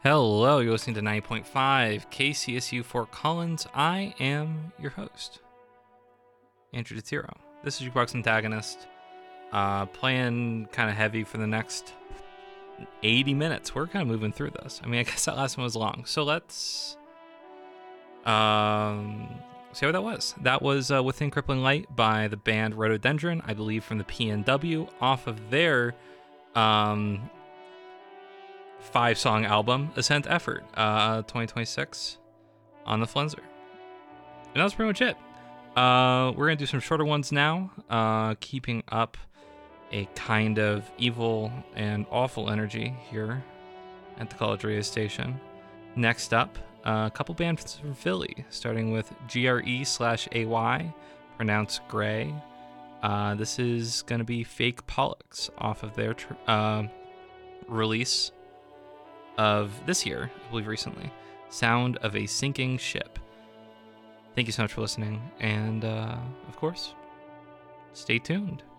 Hello, you're listening to 90.5 KCSU Fort Collins. I am your host, Andrew DeTiro. This is your Jukebox Antagonist, playing kind of heavy for the next 80 minutes. We're kind of moving through this. I mean, I guess that last one was long. So let's see what that was. That was Within Crippling Light by the band Rhododendron, I believe from the PNW, off of their 5-song album, Ascent Effort, 2026, on the Flenser. And that was pretty much it. We're going to do some shorter ones now, keeping up a kind of evil and awful energy here at the college radio station. Next up, a couple bands from Philly, starting with GRE/AY, pronounced Gray. This is going to be Fake Pollux off of their release of this year, I believe recently, Sound of a Sinking Ship. Thank you so much for listening, and of course, stay tuned.